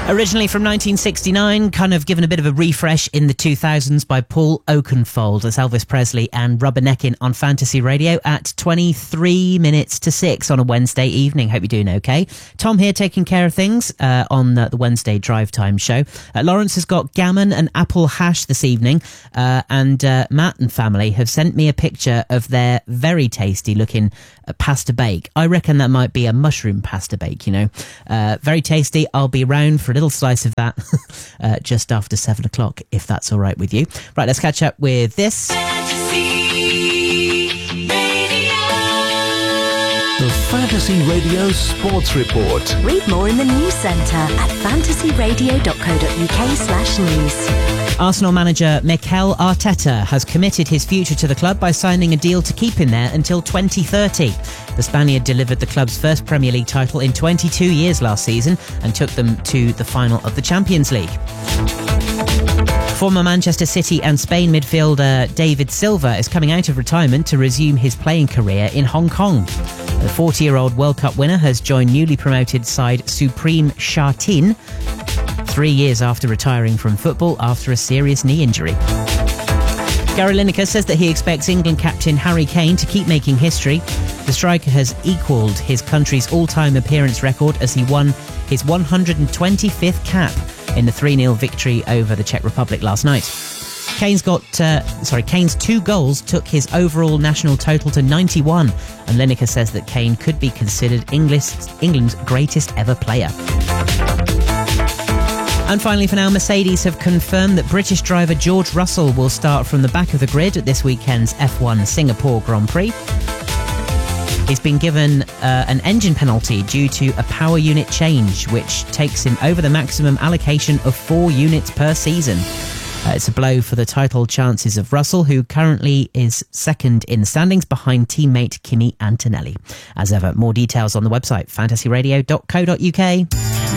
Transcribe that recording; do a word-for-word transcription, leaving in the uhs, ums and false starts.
Originally from nineteen sixty-nine, kind of given a bit of a refresh in the two thousands by Paul Oakenfold as Elvis Presley and Rubberneckin' on Fantasy Radio at twenty-three minutes to six on a Wednesday evening. Hope you're doing okay. Tom here taking care of things uh, on uh, the Wednesday Drive Time show. Uh, Lawrence has got gammon and apple hash this evening, uh, and uh, Matt and family have sent me a picture of their very tasty looking uh, pasta bake. I reckon that might be a mushroom pasta bake, you know. Uh, very tasty. I'll be round for a little slice of that uh, just after seven o'clock, if that's all right with you. Right, let's catch up with this. The Fantasy Radio Sports Report. Read more in the news centre at fantasyradio.co.uk slash news. Arsenal manager Mikel Arteta has committed his future to the club by signing a deal to keep him there until twenty thirty. The Spaniard delivered the club's first Premier League title in twenty-two years last season and took them to the final of the Champions League. Former Manchester City and Spain midfielder David Silva is coming out of retirement to resume his playing career in Hong Kong. The forty-year-old World Cup winner has joined newly promoted side Supreme Sha Tin three years after retiring from football after a serious knee injury. Gary Lineker says that he expects England captain Harry Kane to keep making history. The striker has equalled his country's all-time appearance record as he won his one hundred twenty-fifth cap in the three nil victory over the Czech Republic last night. Kane's got, uh, sorry, Kane's two goals took his overall national total to ninety-one, and Lineker says that Kane could be considered English, England's greatest ever player. And finally for now, Mercedes have confirmed that British driver George Russell will start from the back of the grid at this weekend's F one Singapore Grand Prix. He's been given uh, an engine penalty due to a power unit change, which takes him over the maximum allocation of four units per season. Uh, it's a blow for the title chances of Russell, who currently is second in the standings behind teammate Kimi Antonelli. As ever, more details on the website fantasy radio dot co dot uk.